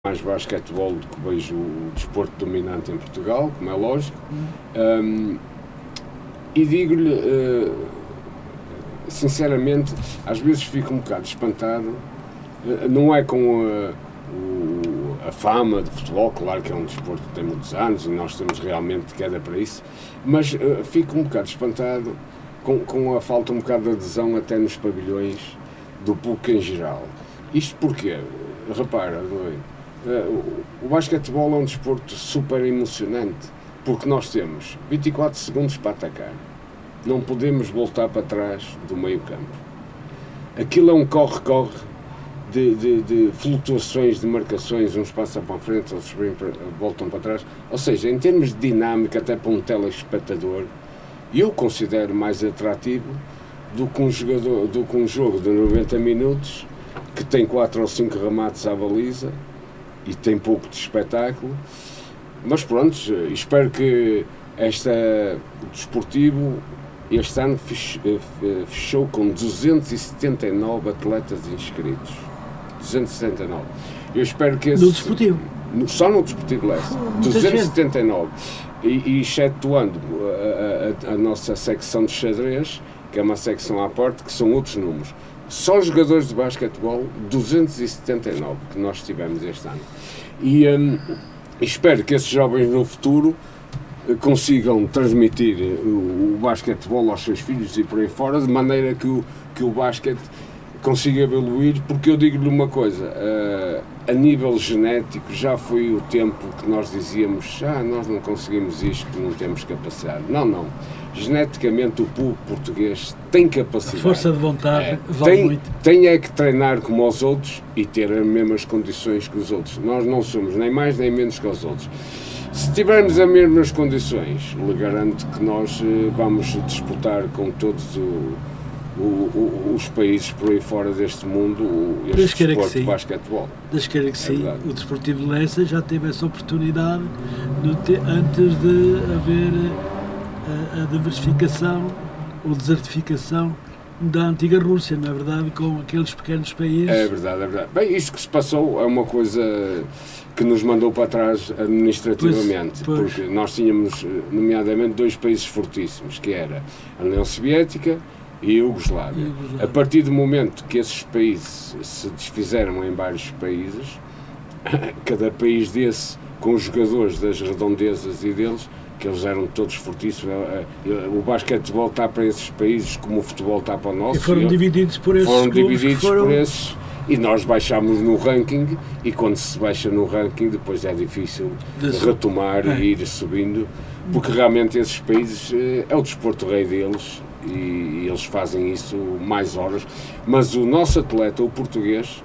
mais basquetebol do que vejo o desporto dominante em Portugal, como é lógico, e digo-lhe, sinceramente, às vezes fico um bocado espantado, não é com a fama de futebol, claro que é um desporto que tem muitos anos e nós temos realmente queda para isso, mas fico um bocado espantado com a falta um bocado de adesão até nos pavilhões do público em geral. Isto porquê? Repara, o basquetebol é um desporto super emocionante, porque nós temos 24 segundos para atacar, não podemos voltar para trás do meio campo. Aquilo é um corre-corre de flutuações de marcações, uns passam para a frente, outros voltam para trás, ou seja, em termos de dinâmica, até para um telespectador, eu considero mais atrativo do que um jogo de 90 minutos que tem 4 ou 5 remates à baliza e tem pouco de espetáculo, mas pronto, espero que o desportivo este ano fechou com 279 atletas inscritos. 279. Eu espero que esse... No desportivo? Só no desportivo leste. 279. E excetuando a nossa secção de xadrez, que é uma secção à parte, que são outros números. Só os jogadores de basquetebol, 279 que nós tivemos este ano. E espero que esses jovens no futuro consigam transmitir o basquetebol aos seus filhos e por aí fora, de maneira que o basquete consiga evoluir, porque eu digo-lhe uma coisa, a nível genético já foi o tempo que nós dizíamos, nós não conseguimos isto, não temos capacidade. Não. Geneticamente o povo português tem capacidade. A força de vontade vale muito. Tem é que treinar como os outros e ter as mesmas condições que os outros. Nós não somos nem mais nem menos que os outros. Se tivermos as mesmas condições, lhe garanto que nós vamos disputar com todos os países por aí fora deste mundo este desporto de basquetebol. Deus queira que sim. O Desportivo de Lessa já teve essa oportunidade antes de haver a diversificação ou desertificação da antiga Rússia, não é verdade? Com aqueles pequenos países. É verdade. Bem, isto que se passou é uma coisa que nos mandou para trás administrativamente, pois. Porque nós tínhamos, nomeadamente, 2 países fortíssimos, que era a União Soviética e a Iugoslávia. A partir do momento que esses países se desfizeram em vários países, cada país desse, com os jogadores das redondezas e deles, que eles eram todos fortíssimos, o basquetebol está para esses países como o futebol está para o nosso. E foram divididos por esses. E nós baixámos no ranking, e quando se baixa no ranking depois é difícil retomar e ir subindo, porque realmente esses países é o desporto rei deles e eles fazem isso mais horas, mas o nosso atleta, o português,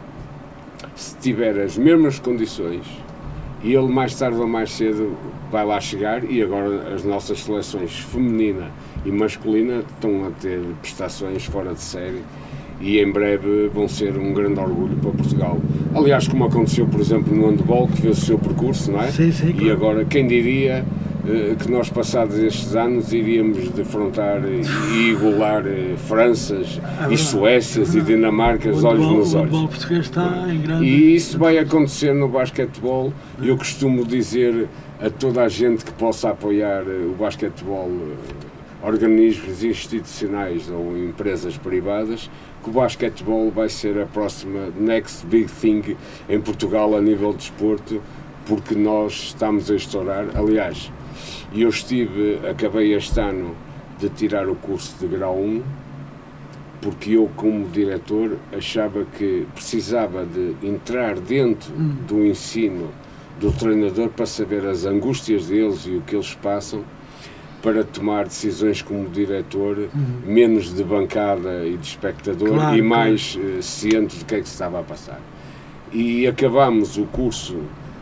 se tiver as mesmas condições, e ele mais tarde ou mais cedo vai lá chegar, e agora as nossas seleções feminina e masculina estão a ter prestações fora de série e em breve vão ser um grande orgulho para Portugal. Aliás, como aconteceu, por exemplo, no handball, que fez o seu percurso, não é? Sim, e agora, quem diria que nós, passados estes anos, iríamos defrontar e igualar Franças e Suécias e Dinamarcas olhos nos olhos. O português está em grande... E isso vai acontecer no basquetebol. Eu costumo dizer a toda a gente que possa apoiar o basquetebol, organismos institucionais ou empresas privadas, que o basquetebol vai ser a próxima next big thing em Portugal a nível de desporto, porque nós estamos a estourar. Aliás, eu acabei este ano de tirar o curso de grau 1, porque eu, como diretor, achava que precisava de entrar dentro do ensino do treinador para saber as angústias deles e o que eles passam, para tomar decisões como diretor, menos de bancada e de espectador, e mais ciente do que é que se estava a passar. E acabámos o curso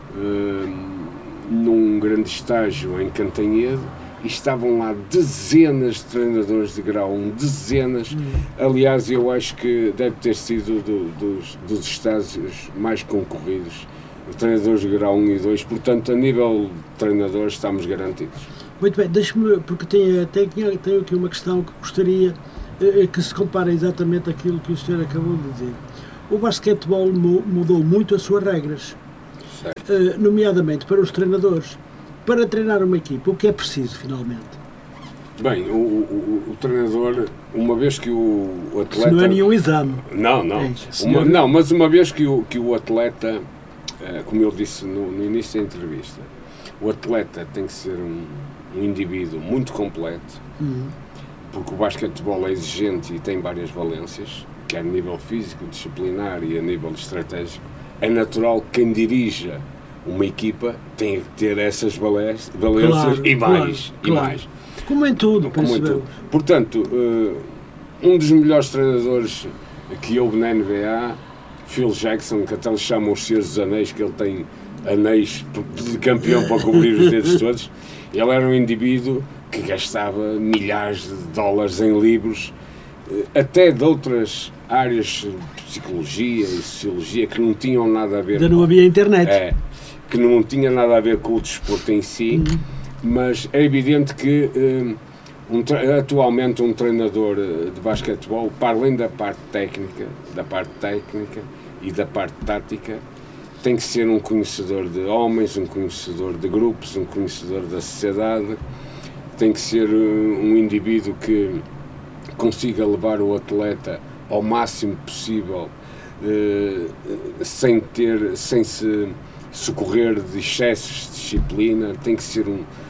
num grande estágio em Cantanhede, e estavam lá dezenas de treinadores de grau 1, dezenas. Aliás, eu acho que deve ter sido dos estágios mais concorridos, treinadores de grau 1 e 2, portanto, a nível de treinadores estamos garantidos. Muito bem, deixe-me, porque tenho aqui uma questão que gostaria que se compare exatamente aquilo que o senhor acabou de dizer. O basquetebol mudou muito as suas regras. Nomeadamente para os treinadores. Para treinar uma equipa, o que é preciso, finalmente? Bem, o treinador, uma vez que o atleta... Isso não é nenhum exame. Não, mas uma vez que o atleta, como eu disse no início da entrevista, o atleta tem que ser um indivíduo muito completo, porque o basquetebol é exigente e tem várias valências, quer a nível físico, disciplinar e a nível estratégico. É natural que quem dirija uma equipa tem que ter essas valências e mais. Como em tudo, Portanto, um dos melhores treinadores que houve na NBA, Phil Jackson, que até lhe chamam os Senhores dos Anéis, que ele tem anéis de campeão para cobrir os dedos todos. Ele era um indivíduo que gastava milhares de dólares em livros, até de outras áreas de psicologia e sociologia que não tinham nada a ver... Ainda não havia internet. Que não tinha nada a ver com o desporto em si, mas é evidente que atualmente um treinador de basquetebol, para além da parte técnica e da parte tática, tem que ser um conhecedor de homens, um conhecedor de grupos, um conhecedor da sociedade, tem que ser um indivíduo que consiga levar o atleta ao máximo possível, sem se socorrer de excessos de disciplina, tem que ser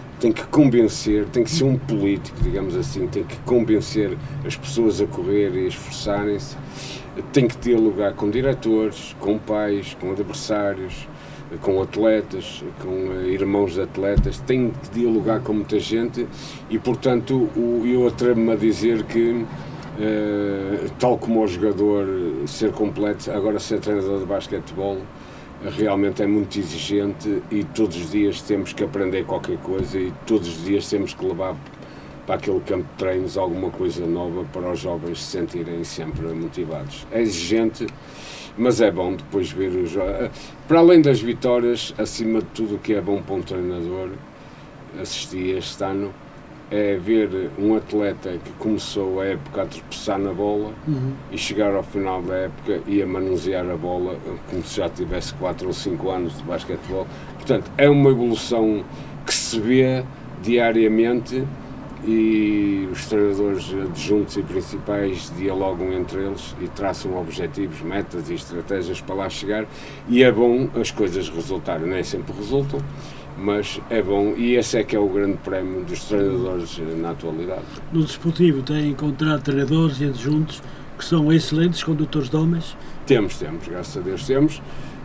um político, digamos assim, tem que convencer as pessoas a correr e a esforçarem-se, tem que dialogar com diretores, com pais, com adversários, com atletas, com irmãos de atletas, tem que dialogar com muita gente e, portanto, eu atrevo-me a dizer que, tal como o jogador ser completo, agora ser treinador de basquetebol realmente é muito exigente e todos os dias temos que aprender qualquer coisa e todos os dias temos que levar para aquele campo de treinos alguma coisa nova para os jovens se sentirem sempre motivados. É exigente, mas é bom depois ver os jovens. Para além das vitórias, acima de tudo o que é bom para um treinador, assisti este ano, é ver um atleta que começou a época a tropeçar na bola e chegar ao final da época e a manusear a bola como se já tivesse 4 ou 5 anos de basquetebol. Portanto, é uma evolução que se vê diariamente e os treinadores adjuntos e principais dialogam entre eles e traçam objetivos, metas e estratégias para lá chegar e é bom as coisas resultarem, nem sempre resultam, mas é bom e esse é que é o grande prémio dos treinadores na atualidade. No desportivo tem encontrado treinadores e adjuntos que são excelentes condutores de homens? Temos, graças a Deus temos.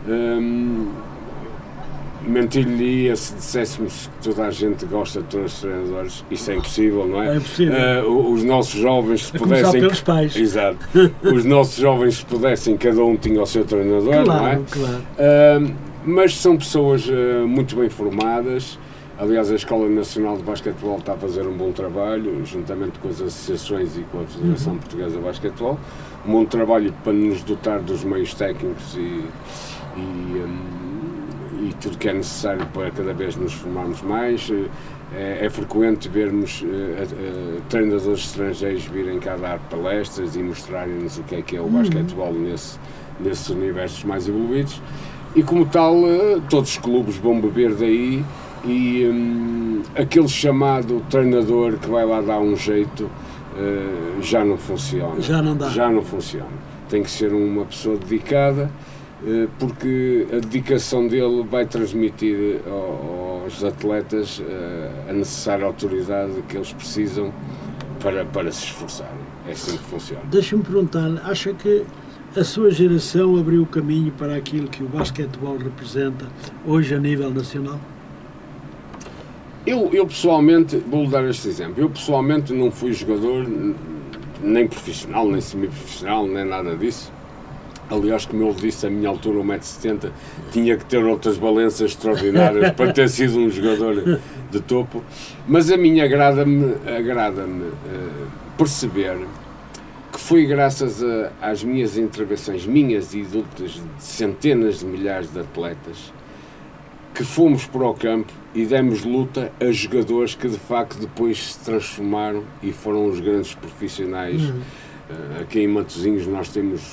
Mentir-lhe-ia se disséssemos que toda a gente gosta de todos os treinadores, isso é impossível, não é? É impossível. Os nossos jovens, se pudessem... começar pelos pais. Exato. Os nossos jovens, se pudessem, cada um tinha o seu treinador, claro, não é? Claro. Mas são pessoas muito bem formadas. Aliás, a Escola Nacional de Basquetebol está a fazer um bom trabalho, juntamente com as associações e com a Federação Portuguesa de Basquetebol. Um bom trabalho para nos dotar dos meios técnicos e tudo que é necessário para cada vez nos formarmos mais. É frequente vermos treinadores estrangeiros virem cá dar palestras e mostrarem-nos o que é o basquetebol nesses universos mais evoluídos. E como tal, todos os clubes vão beber daí e aquele chamado treinador que vai lá dar um jeito já não funciona. Já não dá. Já não funciona. Tem que ser uma pessoa dedicada, porque a dedicação dele vai transmitir aos atletas a necessária autoridade que eles precisam para se esforçarem. É assim que funciona. Deixa-me perguntar, acha que a sua geração abriu o caminho para aquilo que o basquetebol representa hoje a nível nacional? Eu pessoalmente, vou-lhe dar este exemplo, eu pessoalmente não fui jogador nem profissional, nem semi-profissional, nem nada disso. Aliás, como eu disse, a minha altura, 1,70 m, tinha que ter outras valências extraordinárias para ter sido um jogador de topo. Mas a mim agrada-me perceber que foi graças às minhas intervenções, minhas e de outras centenas de milhares de atletas, que fomos para o campo e demos luta a jogadores que de facto depois se transformaram e foram os grandes profissionais. Aqui em Matosinhos nós temos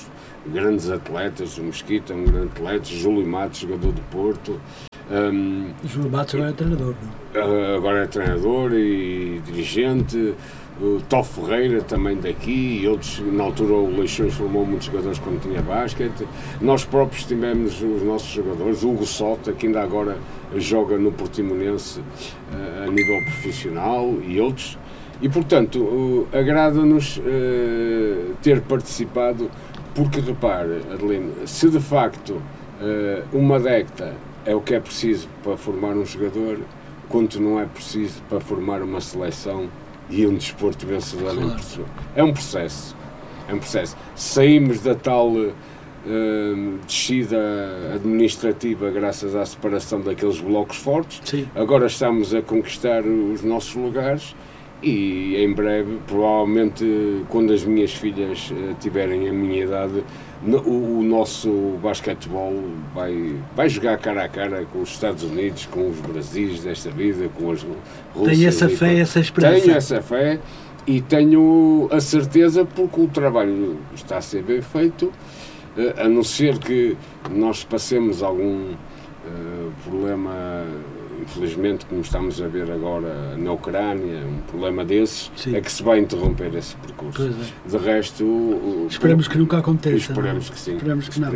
grandes atletas, o Mesquita é um grande atleta, Júlio Matos, jogador do Porto. Júlio Matos agora é treinador, não? Agora é treinador e dirigente. O Tó Ferreira também daqui, e outros, na altura o Leixões formou muitos jogadores quando tinha basquete. Nós próprios tivemos os nossos jogadores, o Hugo Sota, que ainda agora joga no Portimonense a nível profissional, e outros. E, portanto, agrada-nos ter participado, porque, repare, Adelino, se de facto uma década é o que é preciso para formar um jogador, quanto não é preciso para formar uma seleção e um desporto vencedor. Claro. É um processo. Saímos da tal descida administrativa graças à separação daqueles blocos fortes. Sim. Agora estamos a conquistar os nossos lugares e em breve, provavelmente quando as minhas filhas tiverem a minha idade, o nosso basquetebol vai jogar cara a cara com os Estados Unidos, com os Brasis desta vida, com as Rússias. Tenho essa fé, essa esperança. Tenho essa fé e tenho a certeza, porque o trabalho está a ser bem feito, a não ser que nós passemos algum problema, infelizmente, como estamos a ver agora na Ucrânia, um problema desses. Sim. É que se vai interromper esse percurso. É. De resto... Esperemos que nunca aconteça. Esperemos que sim. Esperemos que não.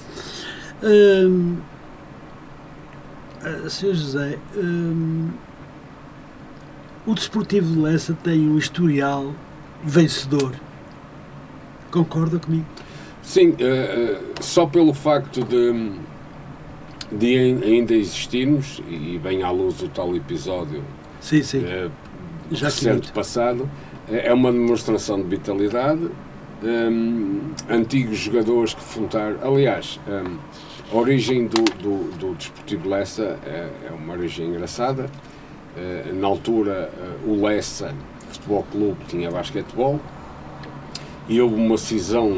Sr. José, o Desportivo de Lessa tem um historial vencedor. Concorda comigo? Sim, só pelo facto de ainda existirmos, e vem à luz o tal episódio sim. Já recente passado, é uma demonstração de vitalidade. Antigos jogadores que fundaram, aliás, a origem do Desportivo Lessa é uma origem engraçada. Na altura o Lessa Futebol Clube tinha basquetebol e houve uma cisão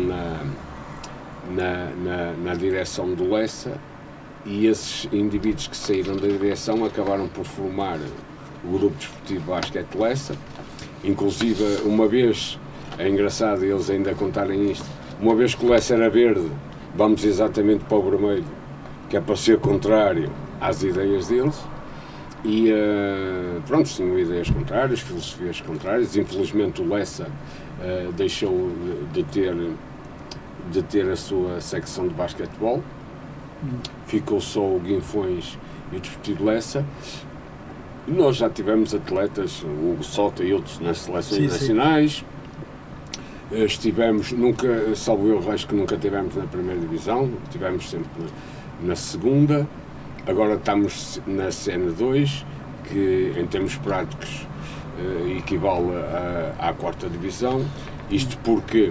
na direção do Lessa, e esses indivíduos que saíram da direção acabaram por formar o Grupo Desportivo Basquete Lessa. Inclusive, uma vez, é engraçado eles ainda contarem isto, uma vez que o Lessa era verde, vamos exatamente para o vermelho, que é para ser contrário às ideias deles. E pronto, tinham ideias contrárias, filosofias contrárias. Infelizmente o Lessa deixou de ter a sua secção de basquetebol. Ficou só o Guinfões e o Desportivo Lessa. Nós já tivemos atletas, o Hugo Sota e outros, nas seleções nacionais. Estivemos, nunca, salvo eu, acho que nunca tivemos na primeira divisão, tivemos sempre na segunda. Agora estamos na CN2, que em termos práticos equivale à quarta divisão. Isto porque,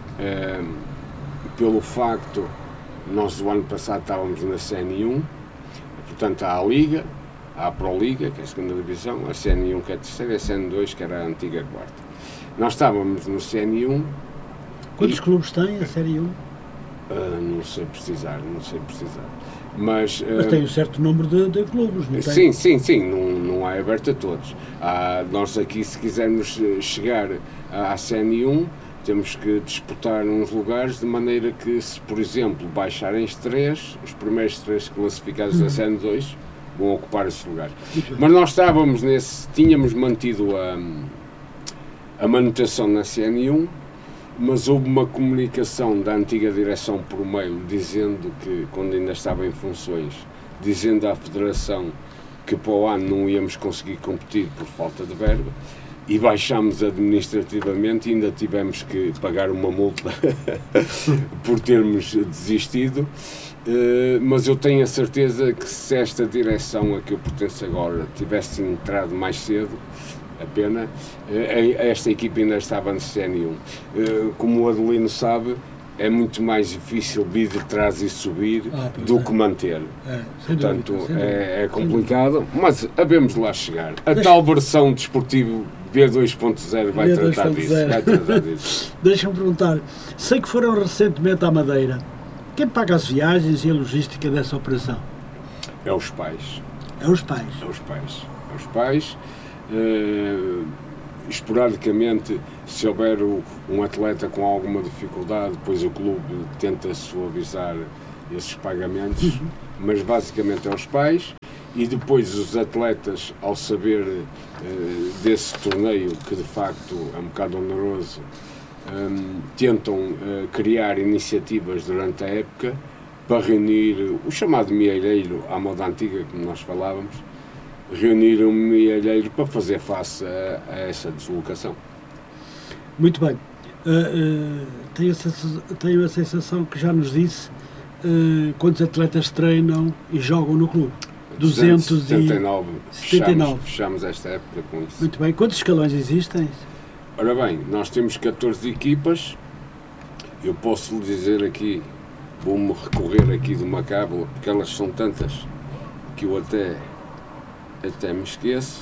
pelo facto, nós do ano passado estávamos na CN1, portanto há a Liga, há a Pro Liga, que é a segunda divisão, a CN1 que é a terceira, e a CN2 que era a antiga quarta. Nós estávamos no CN1. Quantos clubes tem a Série 1? Não sei precisar. Mas tem um certo número de clubes, não tem? Sim, não é aberto a todos. Nós aqui, se quisermos chegar à CN1, temos que disputar uns lugares de maneira que, se, por exemplo, baixarem os primeiros 3 classificados da CN2 vão ocupar esses lugares. Mas nós tínhamos mantido a manutenção na CN1, mas houve uma comunicação da antiga direção por mail dizendo que, quando ainda estava em funções, dizendo à Federação que para o ano não íamos conseguir competir por falta de verba, e baixámos administrativamente e ainda tivemos que pagar uma multa por termos desistido. Mas eu tenho a certeza que, se esta direção a que eu pertenço agora tivesse entrado mais cedo, a pena, esta equipe ainda estava no CN1. Como o Adelino sabe, é muito mais difícil vir de trás e subir do que manter. Portanto, é complicado, mas havemos lá chegar. A tal versão desportivo B2.0 vai tratar disso. Deixa-me perguntar, sei que foram recentemente à Madeira. Quem paga as viagens e a logística dessa operação? É os pais. É os pais. esporadicamente, se houver um atleta com alguma dificuldade, depois o clube tenta suavizar esses pagamentos, mas basicamente é aos pais. E depois os atletas, ao saber desse torneio, que de facto é um bocado oneroso, tentam criar iniciativas durante a época para reunir o chamado mielheiro, à moda antiga, como nós falávamos, reunir um mielheiro para fazer face a essa deslocação. Muito bem. Tenho a sensação que já nos disse quantos atletas treinam e jogam no clube. 279. Fechamos esta época com isso. Muito bem. Quantos escalões existem? Ora bem, nós temos 14 equipas. Eu posso lhe dizer aqui, vou-me recorrer aqui de uma cábula, porque elas são tantas que eu até me esqueço.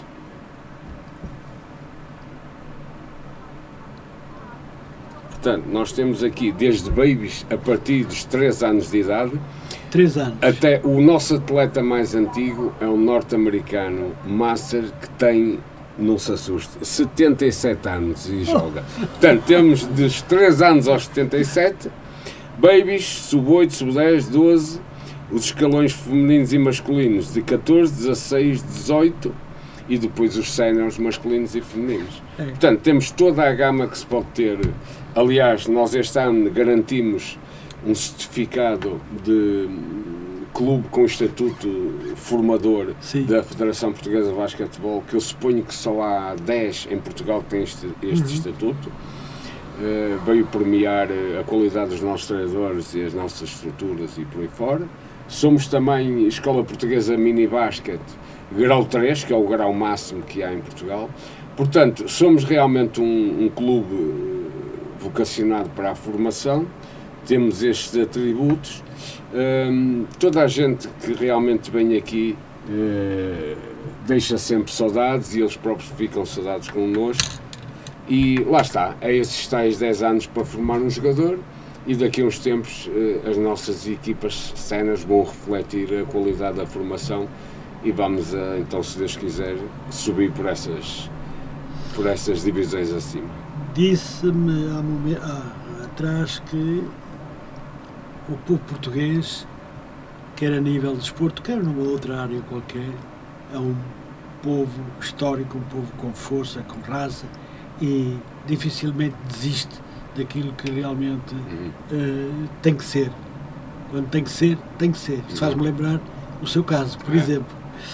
Portanto, nós temos aqui desde babies a partir dos 3 anos de idade. 3 anos. Até o nosso atleta mais antigo é um norte-americano, Master, que tem, não se assuste, 77 anos e joga. Portanto, temos dos 3 anos aos 77, babies, sub-8, sub-10, 12, os escalões femininos e masculinos de 14, 16, 18 e depois os séniores masculinos e femininos. Portanto, temos toda a gama que se pode ter. Aliás, nós este ano garantimos um certificado de clube com estatuto formador da Federação Portuguesa de Basquetebol, que eu suponho que só há 10 em Portugal que têm este estatuto. Veio premiar a qualidade dos nossos treinadores e as nossas estruturas e por aí fora. Somos também Escola Portuguesa Mini Basket, grau 3, que é o grau máximo que há em Portugal. Portanto, somos realmente um clube vocacionado para a formação. Temos estes atributos. Toda a gente que realmente vem aqui deixa sempre saudades e eles próprios ficam saudades connosco. E lá está, é esses tais 10 anos para formar um jogador e daqui a uns tempos as nossas equipas séniores vão refletir a qualidade da formação e vamos, então, se Deus quiser, subir por essas divisões acima. Disse-me atrás que o povo português, quer a nível de desporto, quer numa outra área qualquer, é um povo histórico, um povo com força, com raça e dificilmente desiste daquilo que realmente tem que ser. Quando tem que ser, tem que ser. Isso faz-me lembrar o seu caso, por exemplo.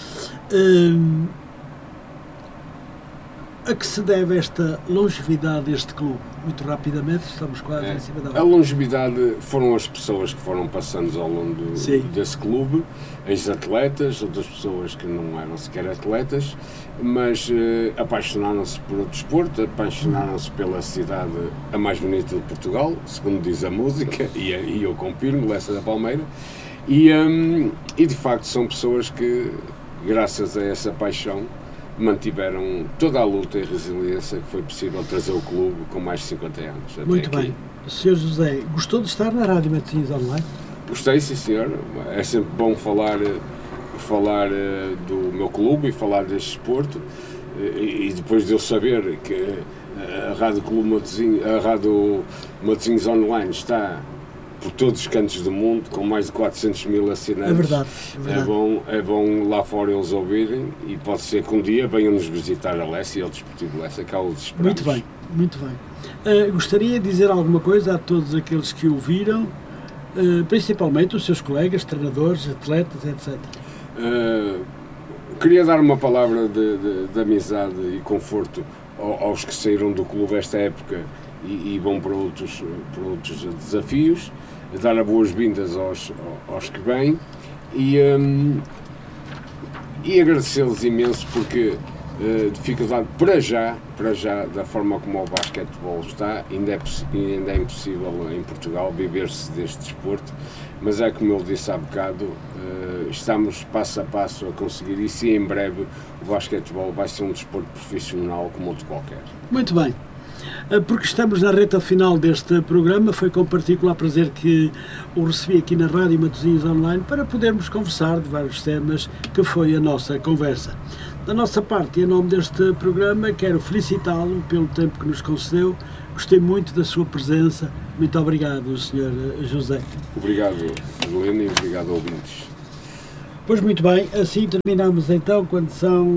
A que se deve esta longevidade deste clube? Muito rapidamente, estamos quase em cima da hora. A longevidade foram as pessoas que foram passando ao longo desse clube, ex-atletas, outras pessoas que não eram sequer atletas, mas apaixonaram-se por o desporto, apaixonaram-se pela cidade a mais bonita de Portugal, segundo diz a música, e eu confirmo, Lessa da Palmeira, e de facto são pessoas que, graças a essa paixão, mantiveram toda a luta e resiliência que foi possível trazer o clube com mais de 50 anos. Muito bem. Sr. José, gostou de estar na Rádio Matosinhos Online? Gostei, sim senhor. É sempre bom falar do meu clube e falar deste desporto e depois de eu saber que a Rádio Matosinhos Online está por todos os cantos do mundo, com mais de 400 mil assinantes. É verdade. É bom lá fora eles ouvirem e pode ser que um dia venham-nos visitar a Lessa e ao Desportivo Lessa, cá os esperamos. Muito bem, muito bem. Gostaria de dizer alguma coisa a todos aqueles que ouviram, principalmente os seus colegas, treinadores, atletas, etc. Queria dar uma palavra de amizade e conforto aos que saíram do clube esta época e vão para outros desafios, dar as boas-vindas aos que vêm e agradecer-lhes imenso porque dificuldade para já, da forma como o basquetebol está, ainda é impossível em Portugal viver-se deste desporto, mas é como eu disse há bocado, estamos passo a passo a conseguir isso e em breve o basquetebol vai ser um desporto profissional como outro qualquer. Muito bem. Porque estamos na reta final deste programa, foi com particular prazer que o recebi aqui na Rádio Matosinhos Online para podermos conversar de vários temas que foi a nossa conversa. Da nossa parte, e em nome deste programa, quero felicitá-lo pelo tempo que nos concedeu. Gostei muito da sua presença. Muito obrigado, Sr. José. Obrigado, Helena, e obrigado, ouvintes. Pois muito bem, assim terminamos então, quando são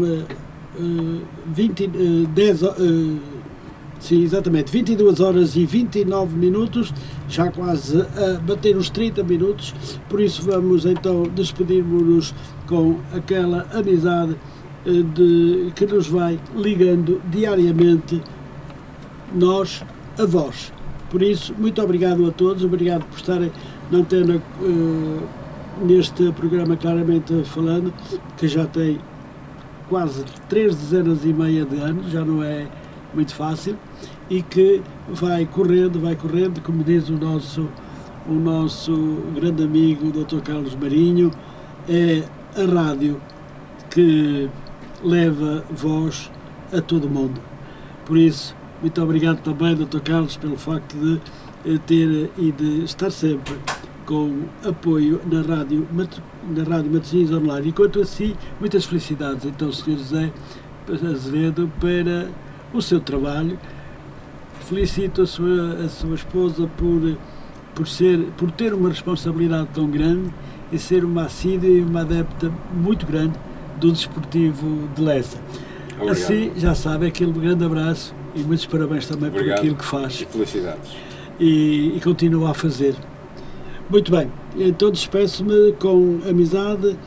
22 horas e 29 minutos, já quase a bater os 30 minutos, por isso vamos então despedirmos-nos com aquela amizade que nos vai ligando diariamente, nós a vós. Por isso, muito obrigado a todos, obrigado por estarem na antena neste programa Claramente Falando, que já tem quase 3 dezenas e meia de anos, já não é muito fácil, e que vai correndo, como diz o nosso grande amigo Dr. Carlos Marinho, é a rádio que leva voz a todo o mundo. Por isso, muito obrigado também, Dr. Carlos, pelo facto de ter e de estar sempre com apoio na Rádio Matosinhos Online. E quanto a si, muitas felicidades, então, Sr. José Azevedo, para o seu trabalho. Felicito a sua esposa por ter uma responsabilidade tão grande e ser uma assídua e uma adepta muito grande do Desportivo de Lessa. Obrigado. Assim, já sabe, aquele grande abraço e muitos parabéns também. Obrigado. Por aquilo que faz. E felicidades. E continua a fazer. Muito bem, então despeço-me com amizade,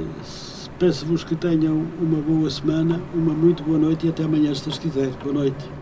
peço-vos que tenham uma boa semana, uma muito boa noite e até amanhã, se Deus quiser. Boa noite.